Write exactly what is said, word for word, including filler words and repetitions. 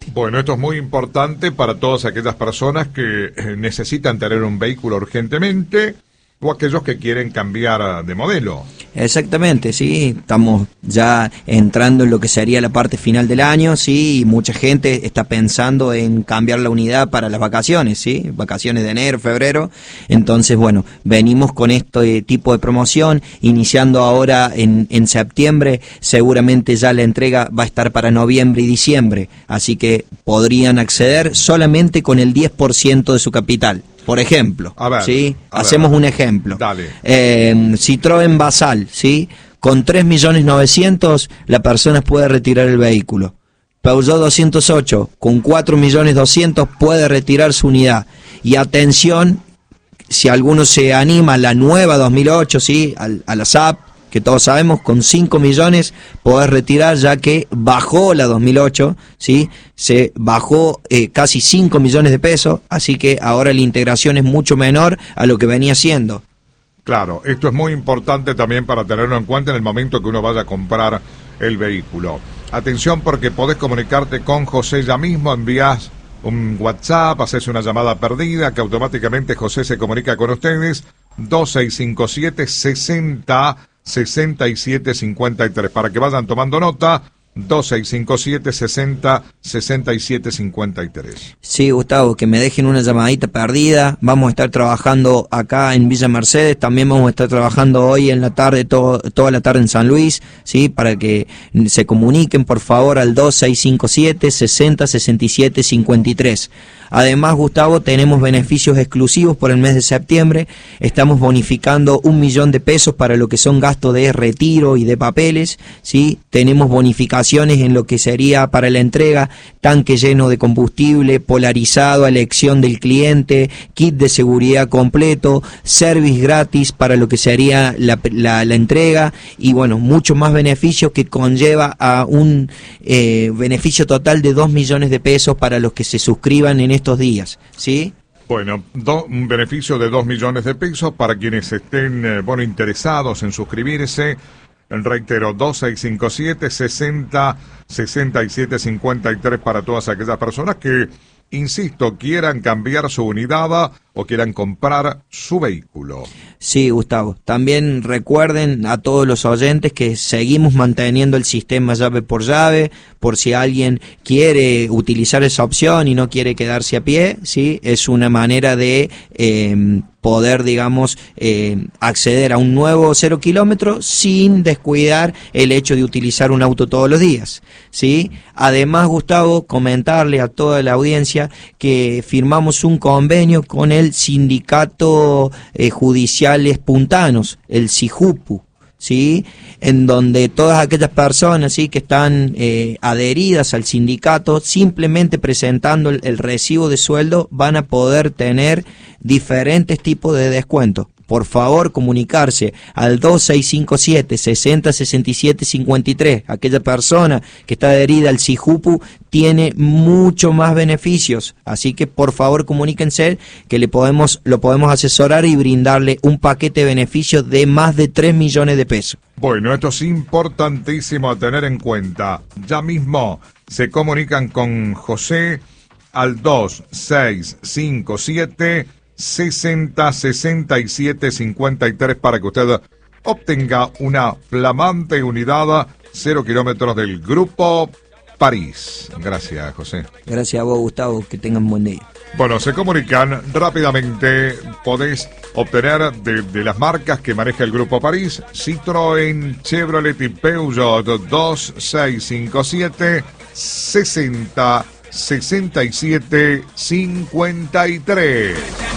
Bueno, esto es muy importante para todas aquellas personas que eh, necesitan tener un vehículo urgentemente o aquellos que quieren cambiar de modelo. Exactamente, sí, estamos ya entrando en lo que sería la parte final del año, sí, y mucha gente está pensando en cambiar la unidad para las vacaciones, sí, vacaciones de enero, febrero. Entonces, bueno, venimos con este tipo de promoción, iniciando ahora en, en septiembre, seguramente ya la entrega va a estar para noviembre y diciembre, así que podrían acceder solamente con el diez por ciento de su capital. Por ejemplo, a ver, ¿sí? A Hacemos ver. un ejemplo. Dale. Eh, Citroën Basal, ¿sí? Con tres millones novecientos la persona puede retirar el vehículo. Peugeot doscientos ocho, con cuatro millones doscientos puede retirar su unidad. Y atención, si alguno se anima a la nueva dos mil ocho, ¿sí? A, a la S A P, que todos sabemos, con cinco millones podés retirar, ya que bajó la dos mil ocho, ¿sí? Se bajó eh, casi cinco millones de pesos, así que ahora la integración es mucho menor a lo que venía siendo. Claro, esto es muy importante también para tenerlo en cuenta en el momento que uno vaya a comprar el vehículo. Atención, porque podés comunicarte con José ya mismo, envías un WhatsApp, haces una llamada perdida, que automáticamente José se comunica con ustedes, dos seis cinco siete, sesenta, sesenta y siete cincuenta y tres, para que vayan tomando nota, dos seis cinco siete, sesenta, sesenta y siete cincuenta y tres. Sí, Gustavo, que me dejen una llamadita perdida. Vamos a estar trabajando acá en Villa Mercedes, también vamos a estar trabajando hoy en la tarde, todo, toda la tarde en San Luis, sí, para que se comuniquen por favor al dos seis cinco siete, sesenta, sesenta y siete cincuenta y tres. Además, Gustavo, tenemos beneficios exclusivos por el mes de septiembre. Estamos bonificando un millón de pesos para lo que son gastos de retiro y de papeles, ¿sí? Tenemos bonificaciones en lo que sería para la entrega, tanque lleno de combustible, polarizado a elección del cliente, kit de seguridad completo, service gratis para lo que sería la, la, la entrega y, bueno, muchos más beneficios que conlleva a un eh, beneficio total de dos millones de pesos para los que se suscriban en estos días, ¿sí? Bueno, do, un beneficio de dos millones de pesos para quienes estén, eh, bueno, interesados en suscribirse. Reitero, dos seis cinco siete, sesenta, sesenta y siete cincuenta y tres para todas aquellas personas que, insisto, quieran cambiar su unidad o quieran comprar su vehículo. Sí, Gustavo. También recuerden a todos los oyentes que seguimos manteniendo el sistema llave por llave, por si alguien quiere utilizar esa opción y no quiere quedarse a pie, ¿sí? Es una manera de eh, poder, digamos, eh, acceder a un nuevo cero kilómetro sin descuidar el hecho de utilizar un auto todos los días, ¿sí? Además, Gustavo, comentarle a toda la audiencia que firmamos un convenio con el Sindicato eh, Judiciales Puntanos, el SIJUPU, ¿sí? En donde todas aquellas personas, ¿sí?, que están eh, adheridas al sindicato, simplemente presentando el, el recibo de sueldo, van a poder tener diferentes tipos de descuentos. Por favor, comunicarse al dos seis cinco siete, sesenta, sesenta y siete cincuenta y tres. Aquella persona que está adherida al SIJUPU tiene mucho más beneficios. Así que, por favor, comuníquense que le podemos, lo podemos asesorar y brindarle un paquete de beneficios de más de tres millones de pesos. Bueno, esto es importantísimo a tener en cuenta. Ya mismo se comunican con José al dos seis cinco siete, sesenta, sesenta y siete cincuenta y tres para que usted obtenga una flamante unidad cero kilómetros del Grupo París. Gracias, José. Gracias a vos, Gustavo, que tengan buen día. Bueno, se comunican rápidamente, podés obtener de, de las marcas que maneja el Grupo París, Citroën, Chevrolet y Peugeot, dos seis cinco siete, sesenta, sesenta y siete cincuenta y tres.